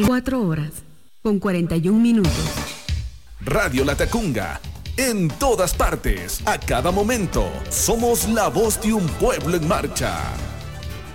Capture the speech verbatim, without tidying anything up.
Cuatro horas, con cuarenta y un minutos. Radio Latacunga, en todas partes, a cada momento. Somos la voz de un pueblo en marcha.